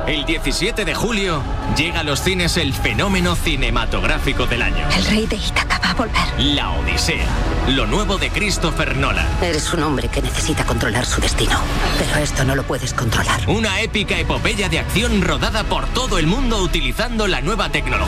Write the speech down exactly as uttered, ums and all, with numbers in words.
El diecisiete de julio llega a los cines el fenómeno cinematográfico del año. El rey de Ítaca va a volver. La Odisea, lo nuevo de Christopher Nolan. Eres un hombre que necesita controlar su destino, pero esto no lo puedes controlar. Una épica epopeya de acción rodada por todo el mundo utilizando la nueva tecnología